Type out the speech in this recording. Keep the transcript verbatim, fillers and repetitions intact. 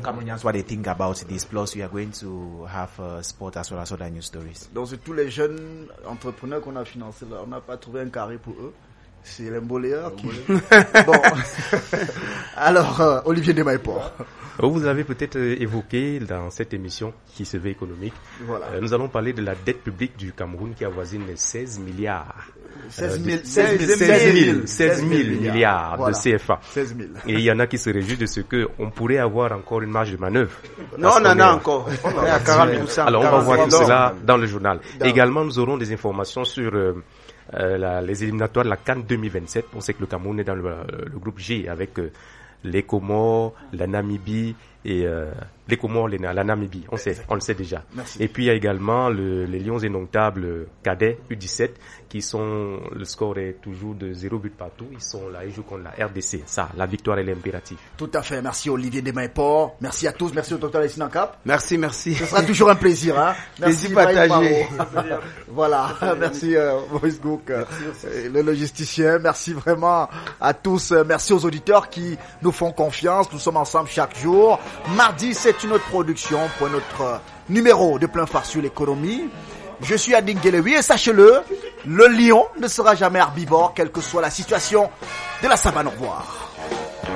Cameroonians, what they think about this. Plus, we are going to have uh, sport as well as other news stories. Donc, c'est tous les jeunes entrepreneurs qu'on a financés là. On n'a pas trouvé un carré pour eux. C'est l'emboléeur qui... Bon. Alors, euh, Olivier Desmailleport. Vous avez peut-être évoqué dans cette émission qui se veut économique, voilà. euh, nous allons parler de la dette publique du Cameroun qui avoisine les seize milliards. seize mille milliards voilà. de C F A. seize mille. Et il y en a qui se réjouissent de ce que on pourrait avoir encore une marge de manœuvre. Non, non, non, encore. On est à quarante pour cent. Alors, on va voir tout cela dans le journal. Dans. Également, nous aurons des informations sur euh, euh, la, les éliminatoires de la CAN deux mille vingt-sept. On sait que le Cameroun est dans le, le groupe G avec euh, les Comores, la Namibie et euh, les Comores, les, la Namibie, on sait, on le sait déjà. Merci. Et puis il y a également le, les Lions indomptables cadets U dix-sept qui sont, le score est toujours de zéro but partout. Ils sont là, ils jouent contre la R D C. Ça, la victoire elle est impérative. Tout à fait. Merci Olivier Desmailleport. Merci à tous. Merci au docteur Alessine Cap. Merci, merci. Ce sera toujours un plaisir, hein. Merci plaisir partagé. Voilà. Merci euh, Maurice Gouk, euh, le logisticien. Merci vraiment à tous. Merci aux auditeurs qui nous font confiance. Nous sommes ensemble chaque jour. Mardi, c'est une autre production pour notre numéro de Plein Phare sur l'économie. Je suis Adin Guelewi et sachez-le, le lion ne sera jamais herbivore, quelle que soit la situation de la savane. Au revoir.